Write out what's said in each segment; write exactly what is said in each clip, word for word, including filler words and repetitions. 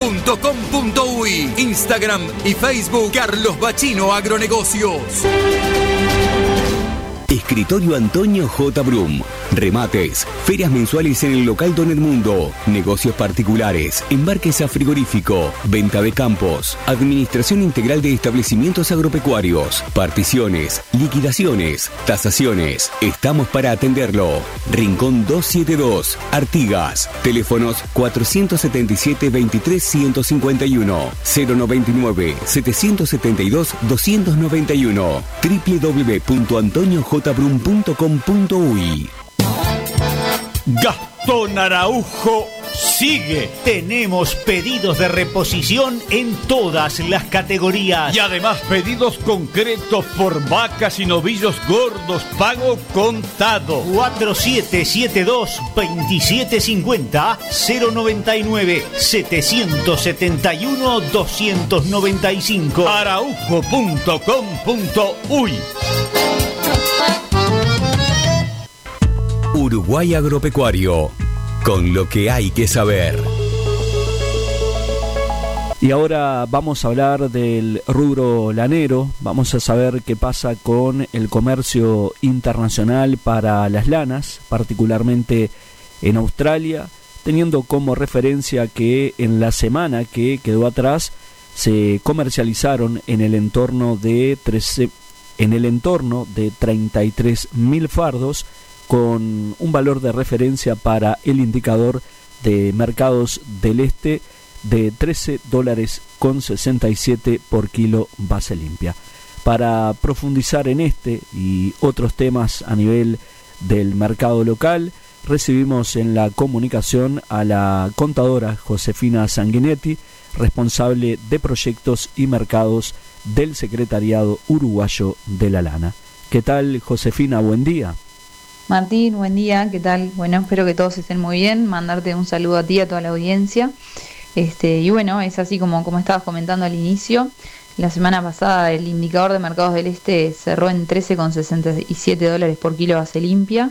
punto com punto uy. Instagram y Facebook Carlos Bachino Agronegocios. Escritorio Antonio J. Brum. Remates, ferias mensuales en el local Don Edmundo, negocios particulares, embarques a frigorífico, venta de campos, administración integral de establecimientos agropecuarios, particiones, liquidaciones, tasaciones. Estamos para atenderlo. Rincón doscientos setenta y dos, Artigas. Teléfonos cuatrocientos setenta y siete, veintitrés, ciento cincuenta y uno, cero noventa y nueve, setecientos setenta y dos, doscientos noventa y uno, doble u doble u doble u punto antonio j brum punto com punto uy. Gastón Araujo sigue. Tenemos pedidos de reposición en todas las categorías. Y además pedidos concretos por vacas y novillos gordos, pago contado. cuatro siete siete dos, dos siete cinco cero, cero noventa y nueve, setecientos setenta y uno, doscientos noventa y cinco. araujo punto com punto uy. Uruguay Agropecuario, con lo que hay que saber. Y ahora vamos a hablar del rubro lanero, vamos a saber qué pasa con el comercio internacional para las lanas, particularmente en Australia, teniendo como referencia que en la semana que quedó atrás se comercializaron en el entorno de trece, en el entorno de treinta y tres mil fardos, con un valor de referencia para el indicador de mercados del este de trece dólares con sesenta y siete por kilo base limpia. Para profundizar en este y otros temas a nivel del mercado local, recibimos en la comunicación a la contadora Josefina Sanguinetti, responsable de proyectos y mercados del Secretariado Uruguayo de la Lana. ¿Qué tal, Josefina? Buen día. Martín, buen día, ¿qué tal? Bueno, espero que todos estén muy bien, mandarte un saludo a ti y a toda la audiencia. Este, y bueno, es así como, como estabas comentando al inicio, la semana pasada el indicador de mercados del este cerró en trece con sesenta y siete dólares por kilo base limpia.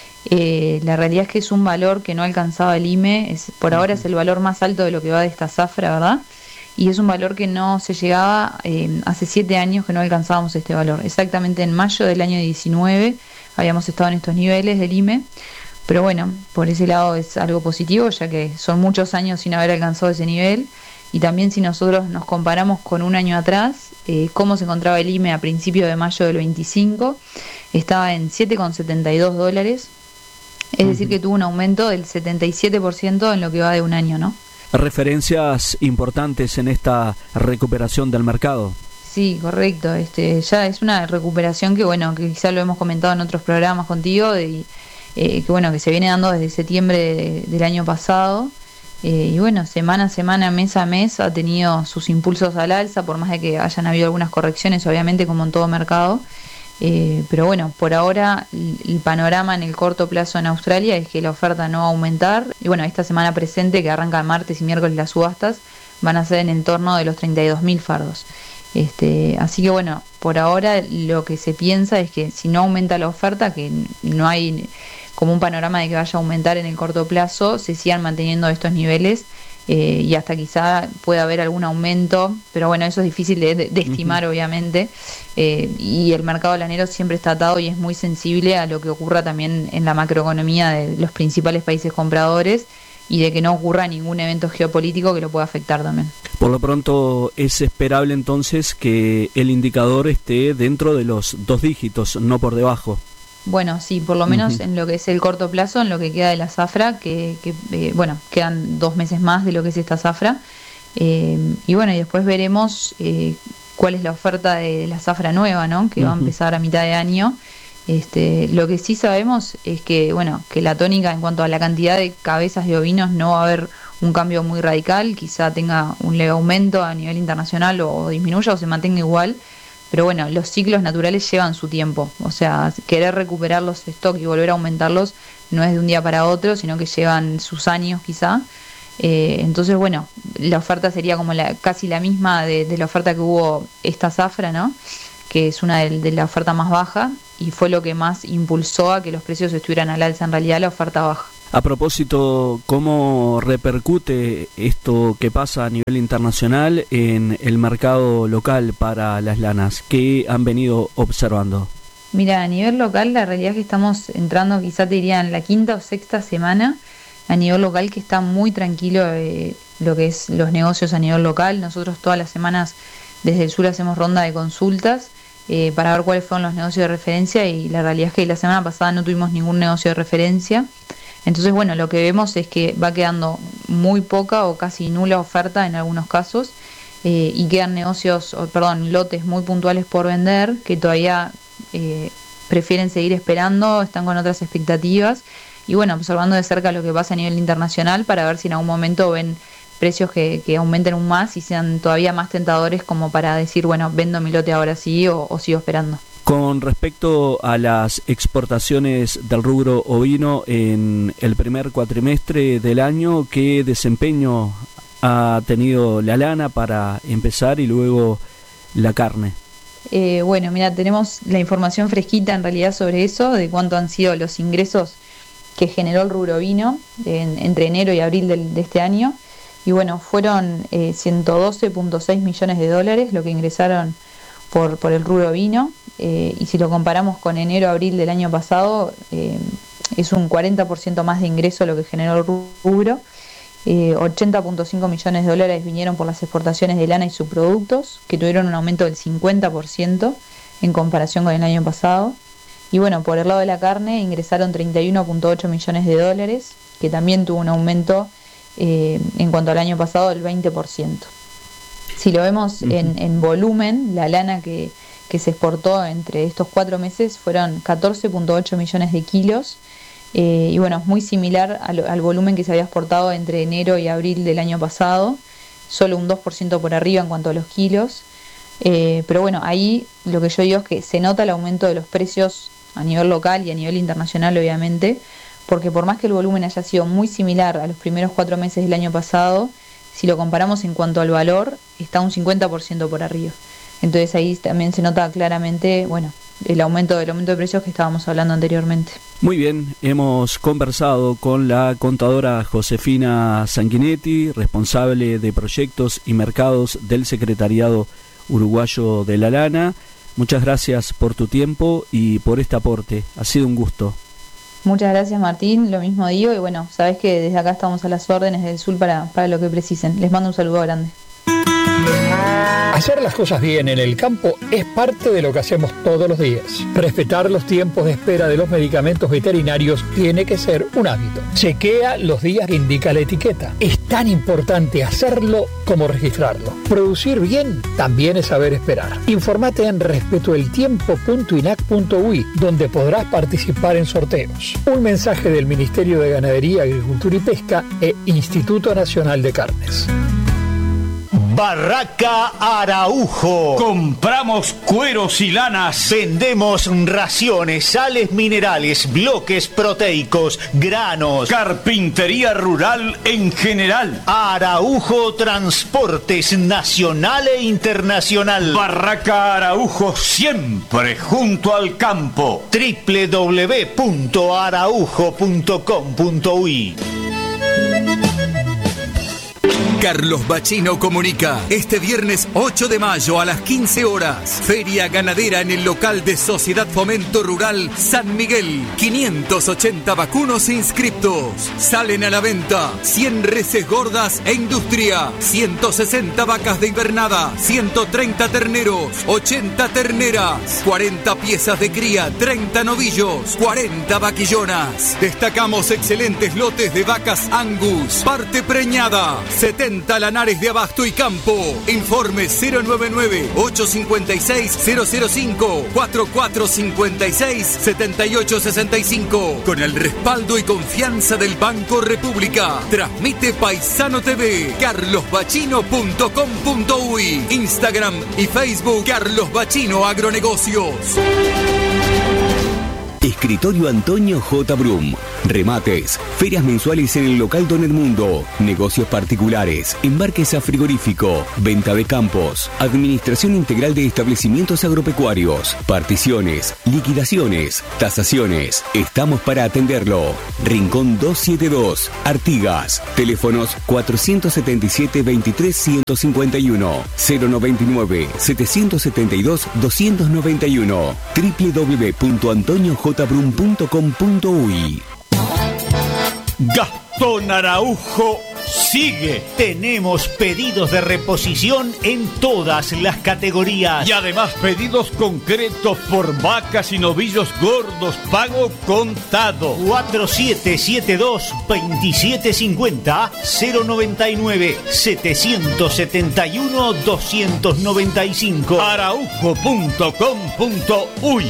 Eh, la realidad es que es un valor que no alcanzaba el I M E, es, por ahora es el valor más alto de lo que va de esta zafra, ¿verdad? Y es un valor que no se llegaba, eh, hace siete años que no alcanzábamos este valor. Exactamente en mayo del año diecinueve habíamos estado en estos niveles del I M E, pero bueno, por ese lado es algo positivo, ya que son muchos años sin haber alcanzado ese nivel. Y también si nosotros nos comparamos con un año atrás, eh, cómo se encontraba el I M E a principios de mayo del veinticinco, estaba en siete con setenta y dos dólares, es uh-huh. decir que tuvo un aumento del setenta y siete por ciento en lo que va de un año, ¿no? Referencias importantes en esta recuperación del mercado. Sí, correcto. Este, ya es una recuperación que, bueno, que quizá lo hemos comentado en otros programas contigo, de, eh, que bueno, que se viene dando desde septiembre de, del año pasado. Eh, y bueno, semana a semana, mes a mes, ha tenido sus impulsos al alza, por más de que hayan habido algunas correcciones, obviamente, como en todo mercado. Eh, pero bueno, por ahora el, el panorama en el corto plazo en Australia es que la oferta no va a aumentar. Y bueno, esta semana presente, que arranca martes y miércoles las subastas, van a ser en el torno de los treinta y dos mil fardos. Este, así que bueno, por ahora lo que se piensa es que si no aumenta la oferta, que no hay como un panorama de que vaya a aumentar en el corto plazo, se sigan manteniendo estos niveles, eh, y hasta quizá pueda haber algún aumento, pero bueno, eso es difícil de, de, de estimar, uh-huh. obviamente, eh, y el mercado lanero siempre está atado y es muy sensible a lo que ocurra también en la macroeconomía de los principales países compradores, y de que no ocurra ningún evento geopolítico que lo pueda afectar también. Por lo pronto es esperable entonces que el indicador esté dentro de los dos dígitos, no por debajo. Bueno, sí, por lo menos uh-huh. en lo que es el corto plazo, en lo que queda de la zafra, que, que eh, bueno, quedan dos meses más de lo que es esta zafra, eh, y bueno, y después veremos eh, cuál es la oferta de la zafra nueva, ¿no? Que uh-huh. va a empezar a mitad de año. Este, lo que sí sabemos es que, bueno, que la tónica en cuanto a la cantidad de cabezas de ovinos no va a haber un cambio muy radical, quizá tenga un leve aumento a nivel internacional o, o disminuya o se mantenga igual, pero bueno, los ciclos naturales llevan su tiempo, o sea, querer recuperar los stocks y volver a aumentarlos no es de un día para otro, sino que llevan sus años quizá. Eh, entonces bueno, la oferta sería como la, casi la misma de, de la oferta que hubo esta zafra, ¿no? Que es una de, de la oferta más baja y fue lo que más impulsó a que los precios estuvieran al alza, en realidad la oferta baja. A propósito, ¿cómo repercute esto que pasa a nivel internacional en el mercado local para las lanas? ¿Qué han venido observando? Mira, a nivel local la realidad es que estamos entrando, quizá te diría, en la quinta o sexta semana a nivel local, que está muy tranquilo eh, lo que es los negocios a nivel local. Nosotros todas las semanas desde el sur hacemos ronda de consultas eh, para ver cuáles fueron los negocios de referencia, y la realidad es que la semana pasada no tuvimos ningún negocio de referencia. Entonces, bueno, lo que vemos es que va quedando muy poca o casi nula oferta en algunos casos, eh, y quedan negocios, o, perdón, lotes muy puntuales por vender que todavía eh, prefieren seguir esperando, están con otras expectativas, y bueno, observando de cerca lo que pasa a nivel internacional para ver si en algún momento ven precios que, que aumenten aún más y sean todavía más tentadores como para decir, bueno, vendo mi lote ahora sí o, o sigo esperando. Con respecto a las exportaciones del rubro ovino en el primer cuatrimestre del año, ¿qué desempeño ha tenido la lana para empezar y luego la carne? Eh, bueno, mira, tenemos la información fresquita en realidad sobre eso, de cuánto han sido los ingresos que generó el rubro ovino en, entre enero y abril del, de este año. Y bueno, fueron eh, ciento doce punto seis millones de dólares lo que ingresaron por, por el rubro ovino. Eh, y si lo comparamos con enero-abril del año pasado, eh, es un cuarenta por ciento más de ingreso lo que generó el rubro. Eh, ochenta punto cinco millones de dólares vinieron por las exportaciones de lana y subproductos, que tuvieron un aumento del cincuenta por ciento en comparación con el año pasado. Y bueno, por el lado de la carne ingresaron treinta y uno punto ocho millones de dólares, que también tuvo un aumento eh, en cuanto al año pasado del veinte por ciento. Si lo vemos uh-huh. en, en volumen, la lana que que se exportó entre estos cuatro meses fueron catorce punto ocho millones de kilos, eh, y bueno, es muy similar al, al volumen que se había exportado entre enero y abril del año pasado, solo un dos por ciento por arriba en cuanto a los kilos, eh, pero bueno, ahí lo que yo digo es que se nota el aumento de los precios a nivel local y a nivel internacional, obviamente, porque por más que el volumen haya sido muy similar a los primeros cuatro meses del año pasado, si lo comparamos en cuanto al valor, está un cincuenta por ciento por arriba. Entonces ahí también se nota claramente, bueno, el aumento del aumento de precios que estábamos hablando anteriormente. Muy bien, hemos conversado con la contadora Josefina Sanguinetti, responsable de proyectos y mercados del Secretariado Uruguayo de la Lana. Muchas gracias por tu tiempo y por este aporte. Ha sido un gusto. Muchas gracias, Martín, lo mismo digo, y bueno, sabés que desde acá estamos a las órdenes del sur para, para lo que precisen. Les mando un saludo grande. Hacer las cosas bien en el campo es parte de lo que hacemos todos los días. Respetar los tiempos de espera de los medicamentos veterinarios tiene que ser un hábito. Chequea los días que indica la etiqueta. Es tan importante hacerlo como registrarlo. Producir bien también es saber esperar. Informate en respetoeltiempo punto inac punto uy, donde podrás participar en sorteos. Un mensaje del Ministerio de Ganadería, Agricultura y Pesca e Instituto Nacional de Carnes. Barraca Araujo. Compramos cueros y lanas. Vendemos raciones, sales minerales, bloques proteicos, granos. Carpintería rural en general. Araujo Transportes Nacional e Internacional. Barraca Araujo, siempre junto al campo. doble u doble u doble u punto araujo punto com punto uy. Carlos Bachino comunica, este viernes ocho de mayo a las quince horas, Feria Ganadera en el local de Sociedad Fomento Rural San Miguel. quinientos ochenta vacunos inscriptos. Salen a la venta cien reses gordas e industria, ciento sesenta vacas de invernada, ciento treinta terneros, ochenta terneras, cuarenta piezas de cría, treinta novillos, cuarenta vaquillonas. Destacamos excelentes lotes de vacas Angus, parte preñada, setenta lanares de abasto y campo. Informe cero nueve nueve, ocho cinco seis, cero cero cinco, cuatro cuatro cinco seis, siete ocho seis cinco. Con el respaldo y confianza del Banco República. Transmite Paisano T V, carlos bachino punto com punto uy. Instagram y Facebook Carlos Bachino Agronegocios. Escritorio Antonio J. Brum. Remates, ferias mensuales en el local Don Edmundo, negocios particulares, embarques a frigorífico, venta de campos, administración integral de establecimientos agropecuarios, particiones, liquidaciones, tasaciones. Estamos para atenderlo. Rincón doscientos setenta y dos, Artigas. Teléfonos cuatrocientos setenta y siete, veintitrés, ciento cincuenta y uno, cero noventa y nueve, setecientos setenta y dos, doscientos noventa y uno, doble u doble u doble u punto antonio j brum punto com punto uy. Gastón Araujo sigue. Tenemos pedidos de reposición en todas las categorías. Y además pedidos concretos por vacas y novillos gordos, pago contado. cuatro siete siete dos, veintisiete cincuenta, cero noventa y nueve, setecientos setenta y uno, doscientos noventa y cinco. araujo punto com punto uy.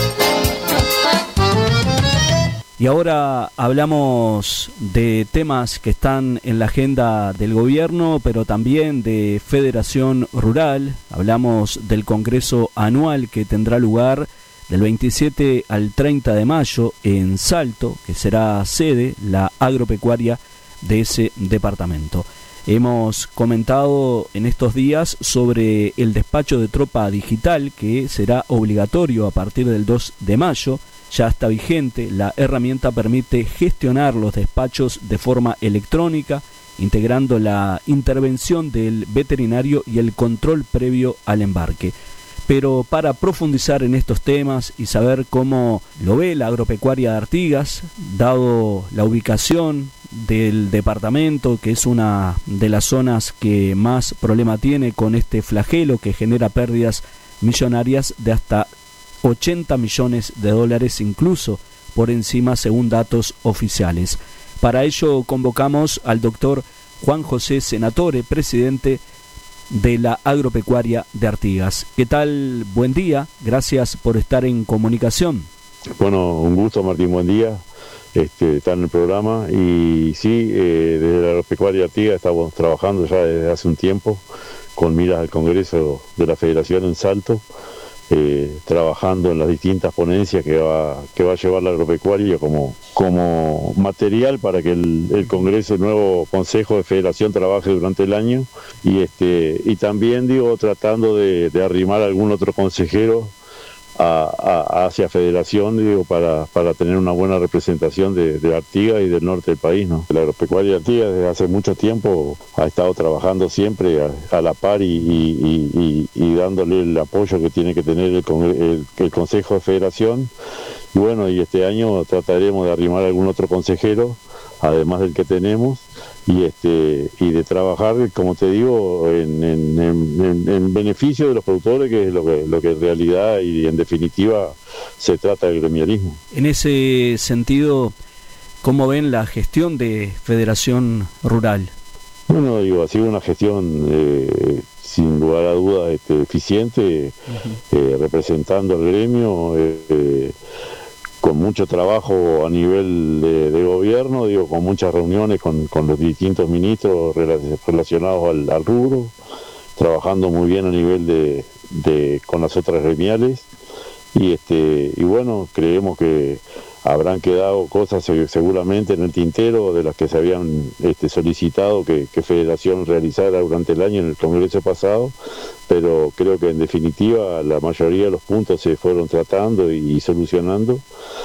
Y ahora hablamos de temas que están en la agenda del gobierno, pero también de Federación Rural. Hablamos del Congreso Anual que tendrá lugar del veintisiete al treinta de mayo en Salto, que será sede la agropecuaria de ese departamento. Hemos comentado en estos días sobre el despacho de tropa digital que será obligatorio a partir del dos de mayo. Ya está vigente, la herramienta permite gestionar los despachos de forma electrónica, integrando la intervención del veterinario y el control previo al embarque. Pero para profundizar en estos temas y saber cómo lo ve la agropecuaria de Artigas, dado la ubicación del departamento, que es una de las zonas que más problema tiene con este flagelo que genera pérdidas millonarias de hasta ochenta millones de dólares, incluso por encima según datos oficiales. Para ello convocamos al doctor Juan José Senatore, presidente de la agropecuaria de Artigas. ¿Qué tal? Buen día, gracias por estar en comunicación. Bueno, un gusto, Martín, buen día. Este, estar en el programa y sí, eh, desde la agropecuaria de Artigas estamos trabajando ya desde hace un tiempo con miras al Congreso de la Federación en Salto. Eh, trabajando en las distintas ponencias que va que va a llevar la agropecuaria como, como material para que el, el Congreso, el nuevo Consejo de Federación trabaje durante el año y este y también digo tratando de, de arrimar a algún otro consejero a, a, hacia Federación digo para, para tener una buena representación de, de Artigas y del norte del país, ¿no? La agropecuaria de Artigas desde hace mucho tiempo ha estado trabajando siempre a, a la par y, y, y, y dándole el apoyo que tiene que tener el, el, el Consejo de Federación y bueno, y este año trataremos de arrimar a algún otro consejero además del que tenemos y este y de trabajar, como te digo, en, en, en, en beneficio de los productores, que es lo que, lo que en realidad y en definitiva se trata del gremialismo. En ese sentido, ¿cómo ven la gestión de Federación Rural? Bueno, digo, ha sido una gestión eh, sin lugar a dudas este, eficiente, uh-huh. eh, representando al gremio, eh, eh, con mucho trabajo a nivel de, de gobierno, digo, con muchas reuniones con, con los distintos ministros relacionados al, al rubro, trabajando muy bien a nivel de, de con las otras gremiales y este y bueno, creemos que habrán quedado cosas seguramente en el tintero de las que se habían este, solicitado que, que Federación realizara durante el año en el Congreso pasado, pero creo que en definitiva la mayoría de los puntos se fueron tratando y, y solucionando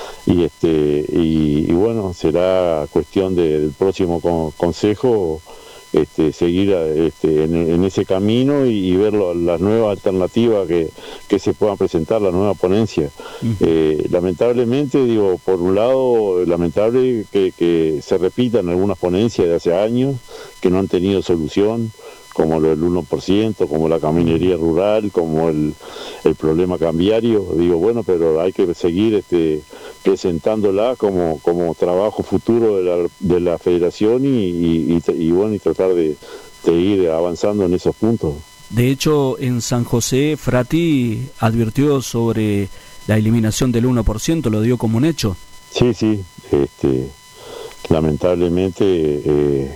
y este y, y bueno, será cuestión de, del próximo con, consejo este, seguir este, en, en ese camino y, y ver lo, las nuevas alternativas que, que se puedan presentar, la nueva ponencia. Uh-huh. Eh, lamentablemente, digo, por un lado, lamentable que, que se repitan algunas ponencias de hace años que no han tenido solución, como lo del uno por ciento, como la caminería rural, como el, el problema cambiario. Digo, bueno, pero hay que seguir este, presentándola como, como trabajo futuro de la, de la federación y, y, y, y bueno, y tratar de, de ir avanzando en esos puntos. De hecho, en San José, Frati advirtió sobre la eliminación del uno por ciento, lo dio como un hecho. Sí, sí, este, lamentablemente eh,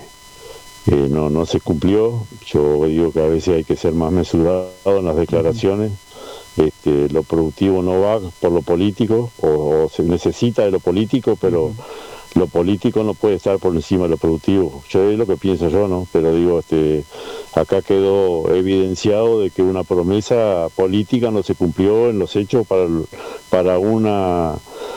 eh, no, no se cumplió. Yo digo que a veces hay que ser más mesurado en las declaraciones, este, lo productivo no va por lo político, o, o se necesita de lo político, pero uh-huh. lo político no puede estar por encima de lo productivo. Yo es lo que pienso yo, ¿no? Pero digo, este, acá quedó evidenciado de que una promesa política no se cumplió en los hechos para, para una,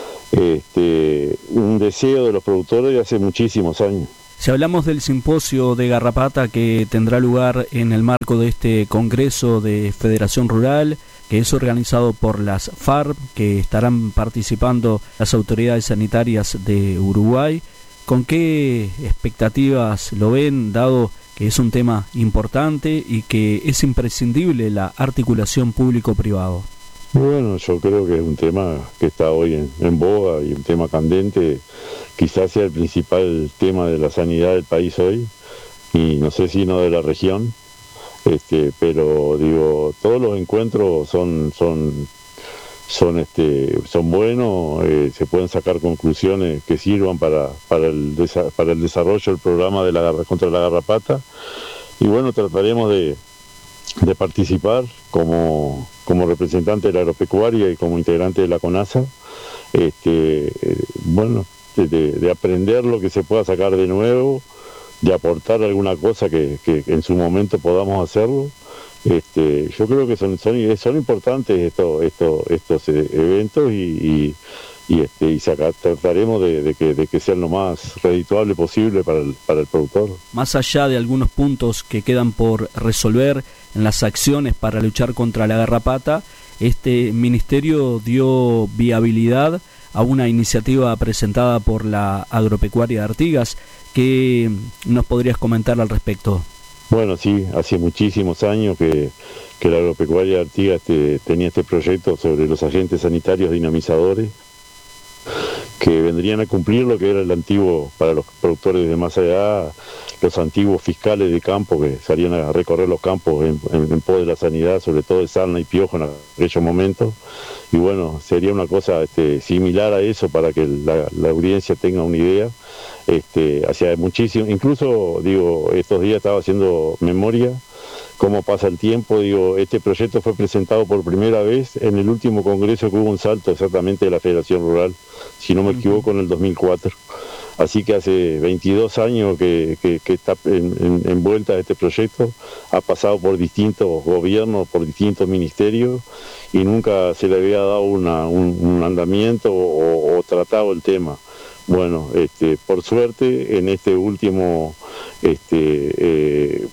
este, un deseo de los productores de hace muchísimos años. Si hablamos del simposio de Garrapata que tendrá lugar en el marco de este Congreso de Federación Rural, que es organizado por las FARC, que estarán participando las autoridades sanitarias de Uruguay, ¿con qué expectativas lo ven, dado que es un tema importante y que es imprescindible la articulación público-privado? Bueno, yo creo que es un tema que está hoy en, en boga y un tema candente. Quizás sea el principal tema de la sanidad del país hoy, y no sé si no de la región, este, pero digo, todos los encuentros son son son este son buenos, eh, se pueden sacar conclusiones que sirvan para para el desa- para el desarrollo del programa de la garra- contra la garrapata, y bueno, trataremos de de participar como como representante de la agropecuaria y como integrante de la CONASA, este, eh, bueno, de, de aprender lo que se pueda sacar de nuevo, de aportar alguna cosa que, que en su momento podamos hacerlo. Este, yo creo que son son, son importantes estos estos estos eventos, y, y, y este y sacar, trataremos de, de que de que sean lo más redituable posible para el para el productor. Más allá de algunos puntos que quedan por resolver en las acciones para luchar contra la garrapata, este ministerio dio viabilidad a una iniciativa presentada por la agropecuaria de Artigas. ¿Qué nos podrías comentar al respecto? Bueno, sí, hace muchísimos años que, que la agropecuaria de Artigas este, tenía este proyecto sobre los agentes sanitarios dinamizadores, que vendrían a cumplir lo que era el antiguo, para los productores de más allá, los antiguos fiscales de campo que salían a recorrer los campos en, en, en pos de la sanidad, sobre todo de sarna y piojo en aquellos momentos. Y bueno, sería una cosa este, similar a eso para que la, la audiencia tenga una idea. Este, hacía muchísimo, incluso digo, estos días estaba haciendo memoria cómo pasa el tiempo. Digo, este proyecto fue presentado por primera vez en el último congreso que hubo un salto exactamente de la Federación Rural, si no me equivoco, en el dos mil cuatro. Así que hace veintidós años que, que, que está en, en, envuelta este proyecto, ha pasado por distintos gobiernos, por distintos ministerios, y nunca se le había dado una, un, un andamiento o, o tratado el tema. Bueno, este, por suerte, en este último este, eh,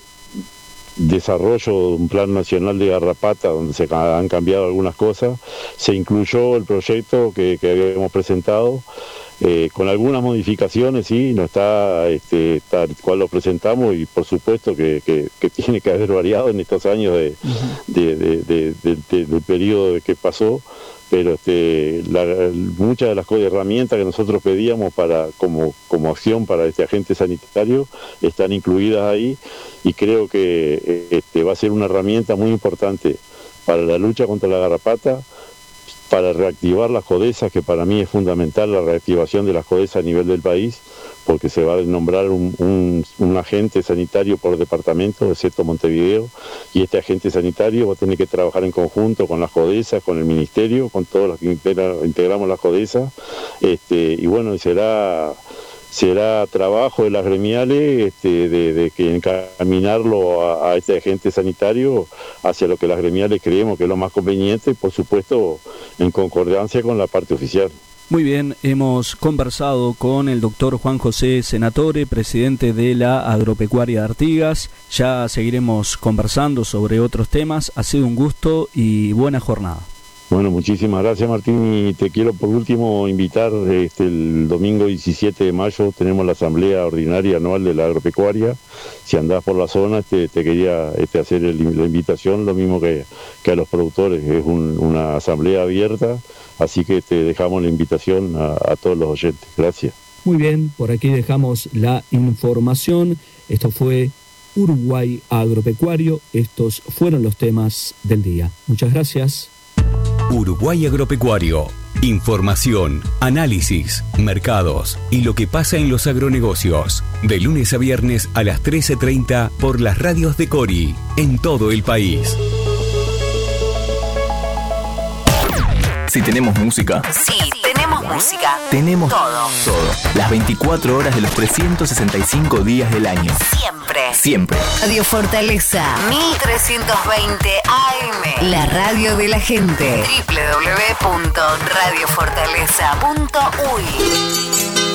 desarrollo de un plan nacional de garrapata, donde se han cambiado algunas cosas, se incluyó el proyecto que, que habíamos presentado, eh, con algunas modificaciones, sí, no está este, tal cual lo presentamos, y por supuesto que, que, que tiene que haber variado en estos años de, uh-huh. de, de, de, de, de, del periodo que pasó. Pero este, la, muchas de las herramientas que nosotros pedíamos para como, como acción para este agente sanitario están incluidas ahí, y creo que este, va a ser una herramienta muy importante para la lucha contra la garrapata, para reactivar las codesas, que para mí es fundamental la reactivación de las codesas a nivel del país, porque se va a nombrar un, un, un agente sanitario por departamento, excepto Montevideo, y este agente sanitario va a tener que trabajar en conjunto con las codesas, con el ministerio, con todos los que integra, integramos las codesas, este, y bueno, será será trabajo de las gremiales este, de, de que encaminarlo a, a este agente sanitario hacia lo que las gremiales creemos que es lo más conveniente, y por supuesto en concordancia con la parte oficial. Muy bien, hemos conversado con el doctor Juan José Senatore, presidente de la Agropecuaria de Artigas. Ya seguiremos conversando sobre otros temas. Ha sido un gusto y buena jornada. Bueno, muchísimas gracias, Martín, y te quiero por último invitar, este, el domingo diecisiete de mayo tenemos la asamblea ordinaria anual de la agropecuaria. Si andás por la zona, este, te quería este, hacer el, la invitación, lo mismo que, que a los productores, es un, una asamblea abierta, así que te dejamos la invitación a, a todos los oyentes. Gracias. Muy bien, por aquí dejamos la información. Esto fue Uruguay Agropecuario, estos fueron los temas del día. Muchas gracias. Uruguay Agropecuario. Información, análisis, mercados y lo que pasa en los agronegocios. De lunes a viernes a las trece treinta por las radios de Cori, en todo el país. Si tenemos música. Sí, tenemos música. Tenemos todo. Todo. Las veinticuatro horas de los trescientos sesenta y cinco días del año. Siempre. Siempre. Radio Fortaleza, mil trescientos veinte A M. La radio de la gente. doble u doble u doble u punto radio fortaleza punto u y